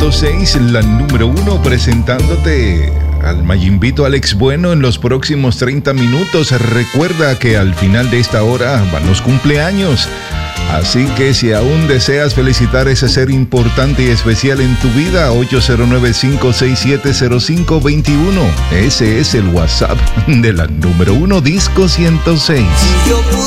106, la número 1, presentándote al Mayimvito Alex Bueno en los próximos 30 minutos. Recuerda que al final de esta hora van los cumpleaños. Así que si aún deseas felicitar a ese ser importante y especial en tu vida, 809-567-0521. Ese es el WhatsApp de la número 1 Disco 106.